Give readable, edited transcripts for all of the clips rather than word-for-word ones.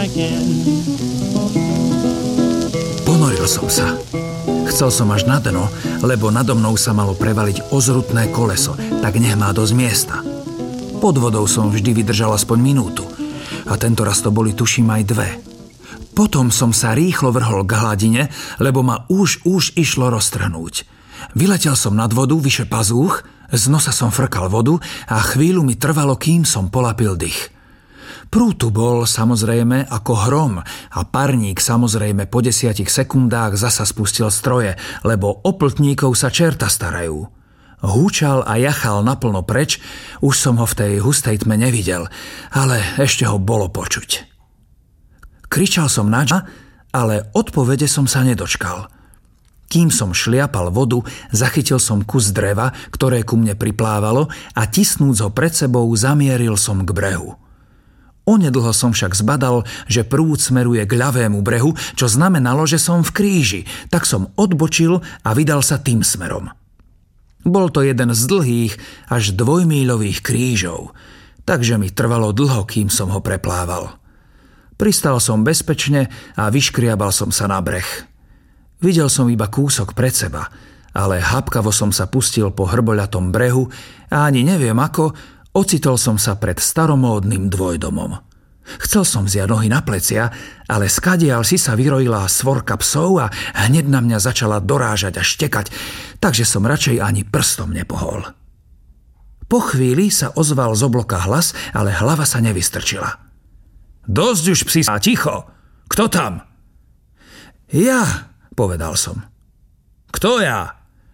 again. Ponoril som sa. Chcel som až na dno, lebo nado mnou sa malo prevaliť ozrutné koleso, tak nech má dosť miesta. Pod vodou som vždy vydržal aspoň minútu a tento raz to boli tuším aj 2. Potom som sa rýchlo vrhol k hladine, lebo ma už išlo roztrhnúť. Vyletel som nad vodu vyše pazúch, z nosa som frkal vodu a chvíľu mi trvalo, kým som polapil dych. Prúd tu bol samozrejme ako hrom a parník samozrejme po 10 sekundách zasa spustil stroje, lebo o pltníkov sa čerta starajú. Húčal a jachal naplno preč, už som ho v tej hustej tme nevidel, ale ešte ho bolo počuť. Kričal som na ňa, ale odpovede som sa nedočkal. Kým som šliapal vodu, zachytil som kus dreva, ktoré ku mne priplávalo a tisnúc ho pred sebou zamieril som k brehu. Onedlho som však zbadal, že prúd smeruje k ľavému brehu, čo znamenalo, že som v kríži, tak som odbočil a vydal sa tým smerom. Bol to jeden z dlhých až 2-míľových krížov, takže mi trvalo dlho, kým som ho preplával. Pristal som bezpečne a vyškriabal som sa na breh. Videl som iba kúsok pred seba, ale hapkavo som sa pustil po hrboľatom brehu a ani neviem ako, ocitol som sa pred staromódnym dvojdomom. Chcel som vziať nohy na plecia, ale skadiaľ si sa vyrojila svorka psov a hneď na mňa začala dorážať a štekať, takže som radšej ani prstom nepohol. Po chvíli sa ozval z obloka hlas, ale hlava sa nevystrčila. Dosť už, psi, a ticho! Kto tam? Ja, povedal som. Kto ja?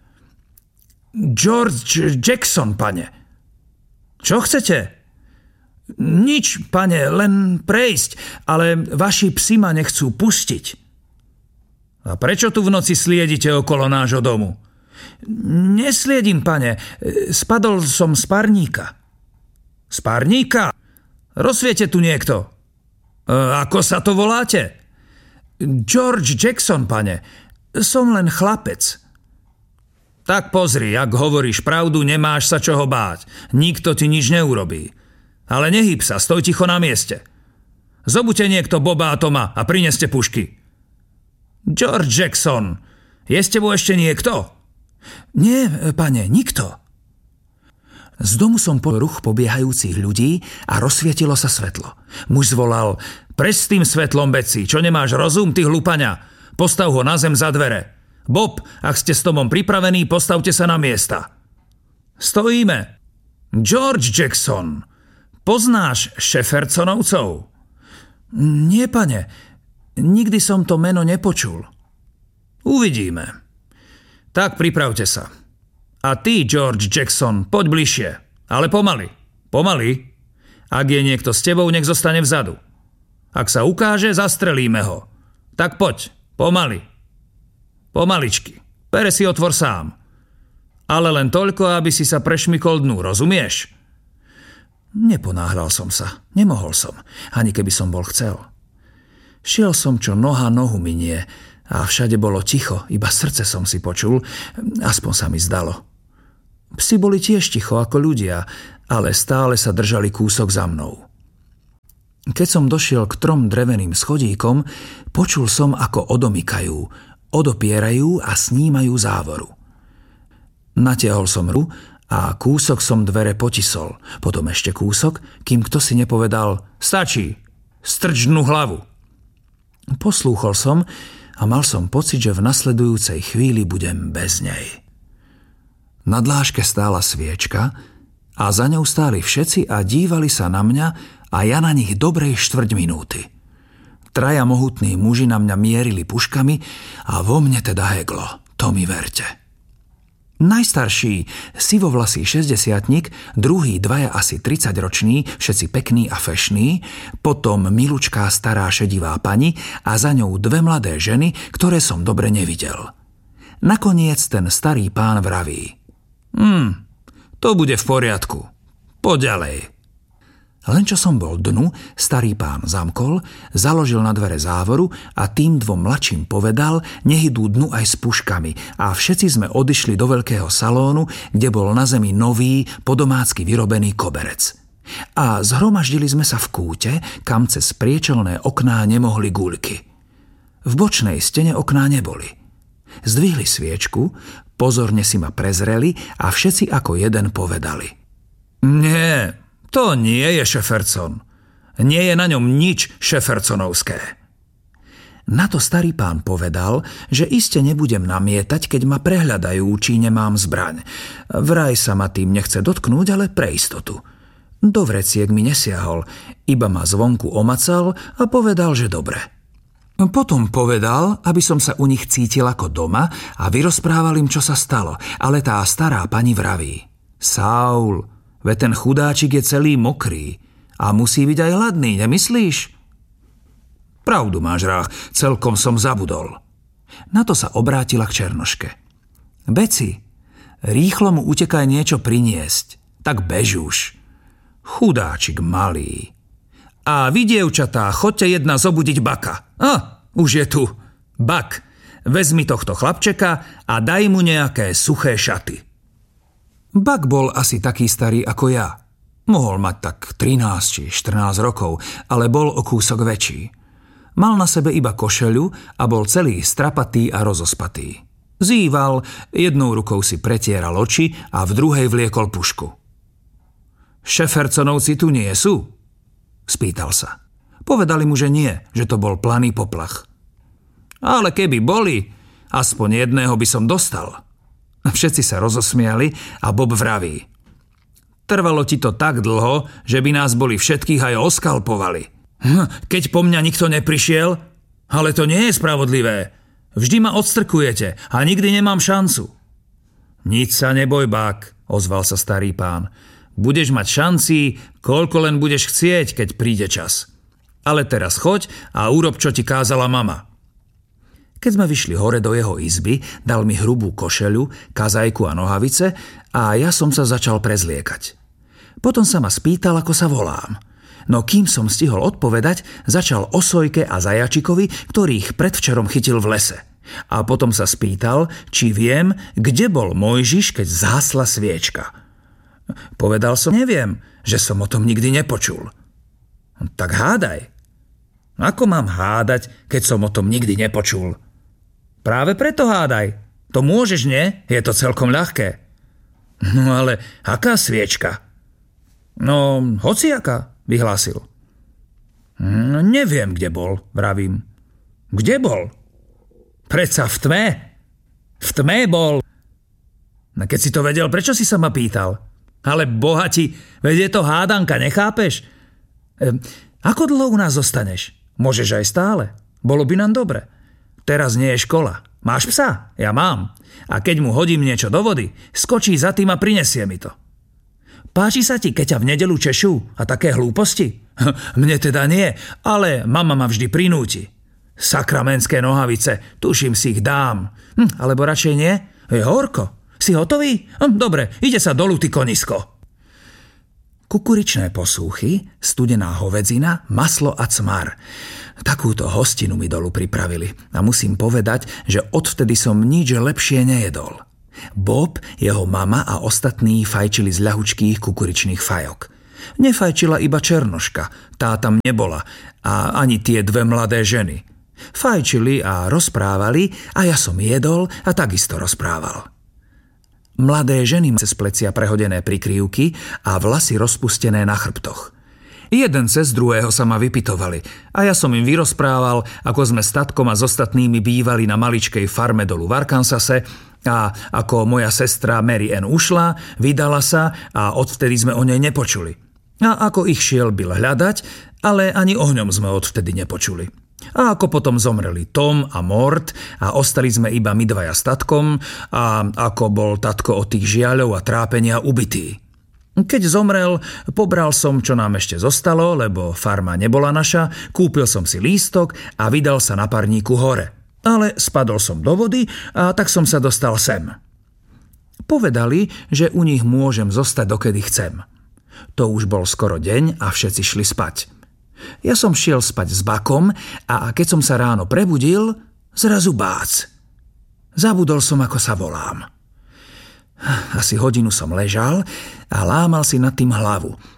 George Jackson, pane. Čo chcete? Nič, pane, len prejsť, ale vaši psi ma nechcú pustiť. A prečo tu v noci sliedite okolo nášho domu? Nesliedím, pane, spadol som z parníka. Z parníka? Rozsviete tu niekto. Ako sa to voláte? George Jackson, pane, som len chlapec. Tak pozri, ak hovoríš pravdu, nemáš sa čoho báť. Nikto ti nič neurobí. Ale nehyb sa, stoj ticho na mieste. Zobute niekto Boba a Toma a prineste pušky. George Jackson, je s tebou ešte niekto? Nie, pane, nikto. Z domu som po ruch pobiehajúcich ľudí a rozsvietilo sa svetlo. Muž zvolal, preč s tým svetlom, Betsy, čo nemáš rozum, ty hlupania? Postav ho na zem za dvere. Bob, ak ste s Tomom pripravení, postavte sa na miesta. Stojíme. George Jackson, poznáš Šefersonovcov? Nie, pane, nikdy som to meno nepočul. Uvidíme. Tak pripravte sa. A ty, George Jackson, poď bližšie. Ale pomaly. Pomaly. Ak je niekto s tebou, nech zostane vzadu. Ak sa ukáže, zastrelíme ho. Tak poď, pomaly. Pomaličky. Pere si otvor sám. Ale len toľko, aby si sa prešmykol dnu, rozumieš? Neponáhľal som sa. Nemohol som. Ani keby som bol chcel. Šiel som, čo noha nohu minie a všade bolo ticho, iba srdce som si počul, aspoň sa mi zdalo. Psi boli tiež ticho ako ľudia, ale stále sa držali kúsok za mnou. Keď som došiel k 3 dreveným schodíkom, počul som, ako odomykajú, odopierajú a snímajú závoru. Natiahol som ruku a kúsok som dvere potisol, potom ešte kúsok, kým kto si nepovedal stačí, strč dnu hlavu. Poslúchol som a mal som pocit, že v nasledujúcej chvíli budem bez nej. Na dláške stála sviečka a za ňou stáli všetci a dívali sa na mňa a ja na nich dobrej 4 minúty. 3 mohutní muži na mňa mierili puškami a vo mne teda heglo, to mi verte. Najstarší, sivovlasý 60-tnik, druhý 2 asi 30-roční, všetci pekní a fešní, potom milučká stará šedivá pani a za ňou 2 mladé ženy, ktoré som dobre nevidel. Nakoniec ten starý pán vraví. To bude v poriadku. Poď ďalej. Len čo som bol dnu, starý pán zamkol, založil na dvere závoru a tým 2 mladším povedal, nech idú dnu aj s puškami a všetci sme odišli do veľkého salónu, kde bol na zemi nový, podomácky vyrobený koberec. A zhromaždili sme sa v kúte, kam cez priečelné okná nemohli guľky. V bočnej stene okná neboli. Zdvihli sviečku, pozorne si ma prezreli a všetci ako jeden povedali: Nie, to nie je Šeferson. Nie je na ňom nič šeferconovské. Na to starý pán povedal, že iste nebudem namietať, keď ma prehľadajú, či nemám zbraň. Vraj sa ma tým nechce dotknúť, ale pre istotu. Do vreciek mi nesiahol, iba ma zvonku omacal a povedal, že dobre. Potom povedal, aby som sa u nich cítil ako doma a vyrozprával im, čo sa stalo, ale tá stará pani vraví: Saul, veď ten chudáčik je celý mokrý a musí byť aj hladný, nemyslíš? Pravdu máš, Rách, celkom som zabudol. Na to sa obrátila k Černoške. Beci, rýchlo mu utekaj niečo priniesť, tak bež už. Chudáčik malý. A vy, dievčatá, choďte jedna zobudiť Baka. Už je tu. Bak, vezmi tohto chlapčeka a daj mu nejaké suché šaty. Bak bol asi taký starý ako ja. Mohol mať tak 13 či 14 rokov, ale bol o kúsok väčší. Mal na sebe iba košeľu a bol celý strapatý a rozospatý. Zýval, jednou rukou si pretieral oči a v druhej vliekol pušku. Šeferconovci tu nie sú? Spýtal sa. Povedali mu, že nie, že to bol planý poplach. Ale keby boli, aspoň jedného by som dostal. Všetci sa rozosmiali a Bob vraví: Trvalo ti to tak dlho, že by nás boli všetkých aj oskalpovali. Keď po mňa nikto neprišiel? Ale to nie je spravodlivé. Vždy ma odstrkujete a nikdy nemám šancu. Nič sa neboj, Bak, ozval sa starý pán. Budeš mať šanci, koľko len budeš chcieť, keď príde čas. Ale teraz choď a urob, čo ti kázala mama. Keď sme vyšli hore do jeho izby, dal mi hrubú košeľu, kazajku a nohavice a ja som sa začal prezliekať. Potom sa ma spýtal, ako sa volám. No kým som stihol odpovedať, začal o Sojke a Zajačikovi, ktorých predvčerom chytil v lese. A potom sa spýtal, či viem, kde bol Mojžiš, keď zhasla sviečka. Povedal som: Neviem, že som o tom nikdy nepočul. Tak hádaj. Ako mám hádať, keď som o tom nikdy nepočul? Práve preto hádaj. To môžeš, nie? Je to celkom ľahké. No ale aká sviečka? No, hociaká, vyhlásil. Neviem, kde bol, vravím. Kde bol? Predsa v tme. V tme bol. No keď si to vedel, prečo si sa ma pýtal? Ale bohati, veď je to hádanka, nechápeš? Ako dlho u nás zostaneš? Môžeš aj stále. Bolo by nám dobre. Teraz nie je škola. Máš psa? Ja mám. A keď mu hodím niečo do vody, skočí za tým a prinesie mi to. Páči sa ti, keď ťa v nedeľu češú a také hlúposti? Mne teda nie, ale mama ma vždy prinúti. Sakramenské nohavice, tuším si ich dám. Alebo radšej nie? Je horko. Si hotový? Dobre, ide sa dolu, ty konisko. Kukuričné posúchy, studená hovedzina, maslo a cmar. Takúto hostinu mi dolu pripravili a musím povedať, že odvtedy som nič lepšie nejedol. Bob, jeho mama a ostatní fajčili z ľahučkých kukuričných fajok. Nefajčila iba Černoška, tá tam nebola, a ani tie dve mladé ženy. Fajčili a rozprávali a ja som jedol a takisto rozprával. Mladé ženy cez plecia prehodené prikryvky a vlasy rozpustené na chrbtoch. Jeden cez druhého sa ma vypitovali a ja som im vyrozprával, ako sme s tatkom a s ostatnými bývali na maličkej farme dolu v Arkansase a ako moja sestra Mary Ann ušla, vydala sa a odvtedy sme o nej nepočuli. A ako ich šiel Bill hľadať, ale ani o ňom sme odvtedy nepočuli. A ako potom zomreli Tom a Mort a ostali sme iba my dvaja s tatkom a ako bol tatko od tých žiaľov a trápenia ubitý. Keď zomrel, pobral som, čo nám ešte zostalo, lebo farma nebola naša, kúpil som si lístok a vydal sa na parníku hore. Ale spadol som do vody a tak som sa dostal sem. Povedali, že u nich môžem zostať dokedy chcem. To už bol skoro deň a všetci šli spať. Ja som šiel spať s Bakom a keď som sa ráno prebudil, zrazu bác. Zabudol som, ako sa volám. Asi hodinu som ležal a lámal si nad tým hlavu.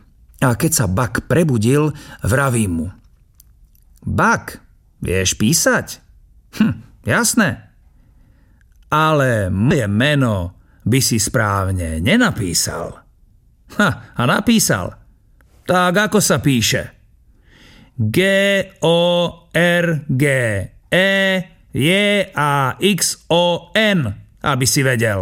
A keď sa Buck prebudil, vravím mu: Buck, vieš písať? Jasné. Ale moje meno by si správne nenapísal. A napísal. Tak ako sa píše? Georgejackson, aby si vedel.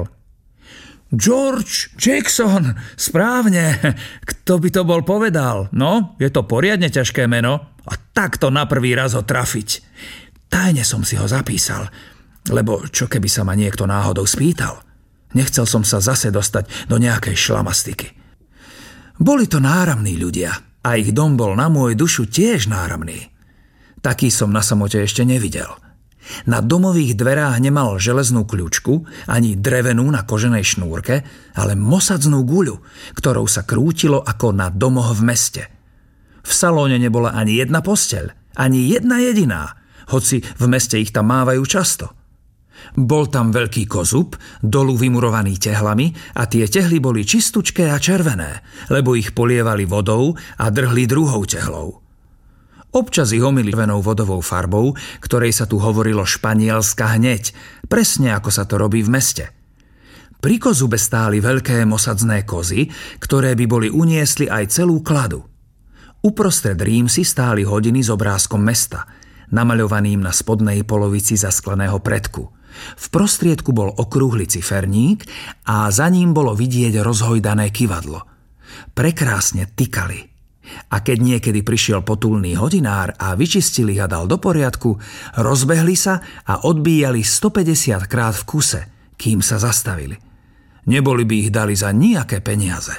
George Jackson, správne. Kto by to bol povedal? No, je to poriadne ťažké meno a takto na prvý raz ho trafiť. Tajne som si ho zapísal, lebo čo keby sa ma niekto náhodou spýtal? Nechcel som sa zase dostať do nejakej šlamastiky. Boli to náramní ľudia a ich dom bol na môj dušu tiež náramný. Taký som na samote ešte nevidel. Na domových dverách nemal železnú kľúčku ani drevenú na koženej šnúrke, ale mosadznu guľu, ktorou sa krútilo ako na domoch v meste. V salóne nebola ani jedna posteľ, ani jedna jediná, hoci v meste ich tam mávajú často. Bol tam veľký kozub, dolu vymurovaný tehlami a tie tehly boli čistúčké a červené, lebo ich polievali vodou a drhli druhou tehlou. Občas ich omyli červenou vodovou farbou, ktorej sa tu hovorilo španielska hneď, presne ako sa to robí v meste. Pri kozube stáli veľké mosadzné kozy, ktoré by boli uniesli aj celú kladu. Uprostred rímsy stáli hodiny s obrázkom mesta, namaľovaným na spodnej polovici zaskleného predku. V prostriedku bol okrúhly ciferník a za ním bolo vidieť rozhojdané kyvadlo. Prekrásne tykali. A keď niekedy prišiel potulný hodinár a vyčistil ich a dal do poriadku, rozbehli sa a odbíjali 150 krát v kuse, kým sa zastavili. Neboli by ich dali za nejaké peniaze.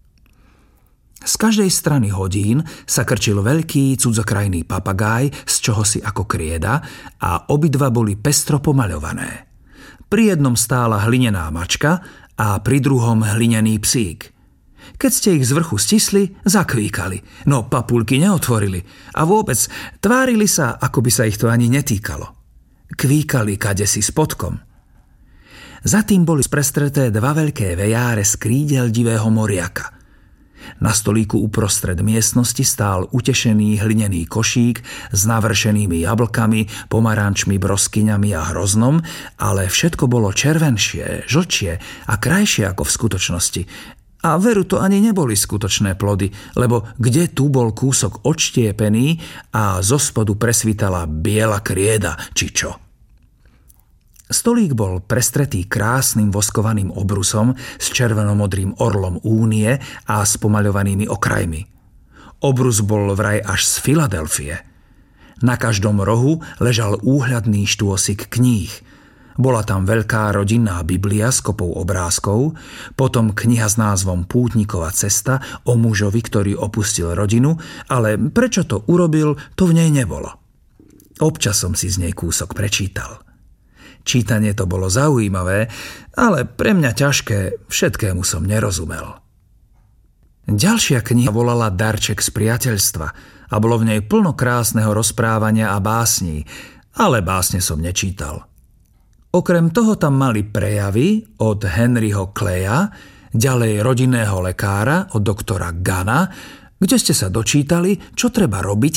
Z každej strany hodín sa krčil veľký cudzokrajný papagáj z čohosi ako krieda a obidva boli pestro pomaľované. Pri jednom stála hlinená mačka a pri druhom hlinený psík. Keď ste ich z vrchu stisli, zakvíkali, no papulky neotvorili a vôbec tvárili sa, ako by sa ich to ani netýkalo. Kvíkali kadesi spodkom. Za tým boli sprestreté dva veľké vejáre z krídel divého moriaka. Na stolíku uprostred miestnosti stál utešený hlinený košík s navršenými jablkami, pomarančmi, broskyňami a hroznom, ale všetko bolo červenšie, žlčie a krajšie ako v skutočnosti. A veru to ani neboli skutočné plody, lebo kde tu bol kúsok odštiepený a zo spodu presvítala biela krieda, či čo. Stolík bol prestretý krásnym voskovaným obrusom s červenomodrým orlom Únie a s pomaľovanými okrajmi. Obrus bol vraj až z Filadelfie. Na každom rohu ležal úhľadný štôsik kníh. Bola tam veľká rodinná Biblia s kopou obrázkov, potom kniha s názvom Pútnikova cesta o mužovi, ktorý opustil rodinu, ale prečo to urobil, to v nej nebolo. Občas som si z nej kúsok prečítal. Čítanie to bolo zaujímavé, ale pre mňa ťažké, všetkému som nerozumel. Ďalšia kniha volala Darček z priateľstva a bolo v nej plno krásneho rozprávania a básní, ale básne som nečítal. Okrem toho tam mali prejavy od Henryho Claya, ďalej rodinného lekára od doktora Gana, kde ste sa dočítali, čo treba robiť,